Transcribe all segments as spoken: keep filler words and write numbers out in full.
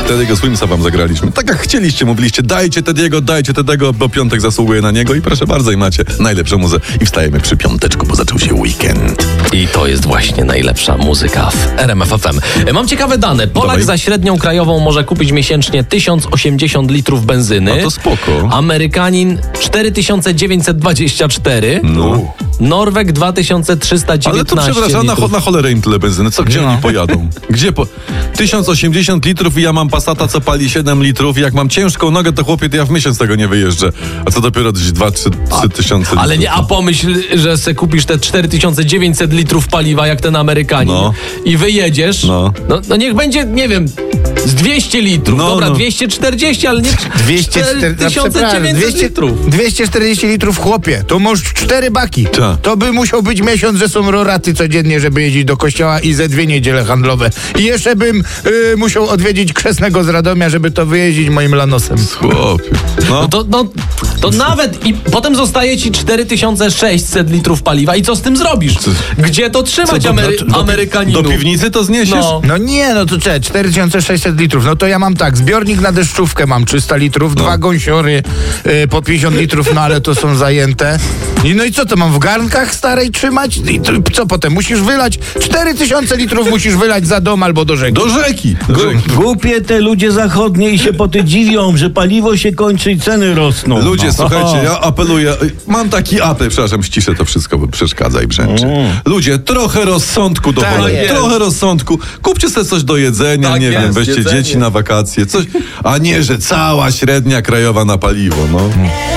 Teddy'ego Swimsa wam zagraliśmy. Tak jak chcieliście, mówiliście, dajcie Teddy'ego, dajcie Teddy'ego, bo piątek zasługuje na niego i proszę bardzo, i macie najlepszą muzę. I wstajemy przy piąteczku, bo zaczął się weekend. I to jest właśnie najlepsza muzyka w R M F F M. Mam ciekawe dane. Polak Dawaj. za średnią krajową może kupić miesięcznie tysiąc osiemdziesiąt litrów benzyny. A to spoko. Amerykanin cztery tysiące dziewięćset dwadzieścia cztery. No. Norweg dwa tysiące trzysta dziewiętnaście Ale to przepraszam, na, litrów. na cholerę im tyle benzyny. Co, gdzie No. oni pojadą? Gdzie po... tysiąc osiemdziesiąt litrów i ja mam Passata, co pali siedem litrów i jak mam ciężką nogę, to chłopie, to ja w miesiąc tego nie wyjeżdżę. A co dopiero dwa trzy tysiące litrów. Ale nie, a pomyśl, że se kupisz te cztery tysiące dziewięćset litrów paliwa, jak ten Amerykanin, No. i wyjedziesz, No. no. No, niech będzie, nie wiem, z dwieście litrów, No, dobra, no. dwieście czterdzieści, ale nie dwieście cztery tysiące dziewięćset litrów. dwieście czterdzieści litrów, chłopie. To masz cztery baki. Ta. To by musiał być miesiąc, że są roraty codziennie, żeby jeździć do kościoła i ze dwie niedziele handlowe. I jeszcze bym y, musiał odwiedzić Krzesnego z Radomia, żeby to wyjeździć moim lanosem. Chłopie. No. No to, no, to nawet i potem zostaje ci cztery tysiące sześćset litrów paliwa i co z tym zrobisz? Gdzie to trzymać do, Amery- do, do, Amerykaninów? do piwnicy to zniesiesz? No. No nie, no to czekaj, cztery tysiące sześćset litrów. No to ja mam tak, zbiornik na deszczówkę mam trzysta litrów, No. dwa gąsiory y, po pięćdziesiąt litrów, no ale to są zajęte. I no i co to mam w garnkach starej trzymać? I to, co potem? Musisz wylać cztery tysiące litrów musisz wylać za dom albo do rzeki. Do rzeki. Do rzeki. Głupie te ludzie zachodnie i się poty dziwią, że paliwo się kończy i ceny rosną. Ludzie, No. słuchajcie, ja apeluję, mam taki apel, przepraszam, ściszę to wszystko, bo przeszkadza i brzęczy. Ludzie, trochę rozsądku do Tak cholery, jest. trochę rozsądku. Kupcie sobie coś do jedzenia, Tak nie jest, wiem, weźcie jedzenie. dzieci na wakacje, coś, a nie, że cała średnia krajowa na paliwo, no.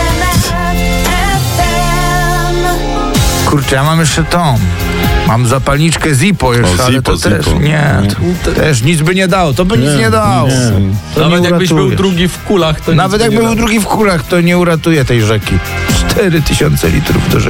Kurczę, ja mam jeszcze tą. Mam zapalniczkę Zippo jeszcze, O, ale Zippo, to też Zippo. nie. To, też nic by nie dało, to by nic nie dało. To Nawet nie jakbyś był uratujesz. drugi w kulach, to Nawet nic by jakby nie był dało. drugi w kulach, to nie uratuje tej rzeki. cztery tysiące litrów do rzeki.